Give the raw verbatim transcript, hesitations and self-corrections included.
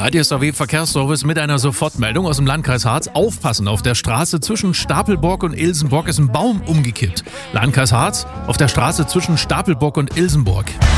Radio S R W Verkehrsservice mit einer Sofortmeldung aus dem Landkreis Harz. Aufpassen, auf der Straße zwischen Stapelbock und Ilsenburg ist ein Baum umgekippt. Landkreis Harz, auf der Straße zwischen Stapelbock und Ilsenburg.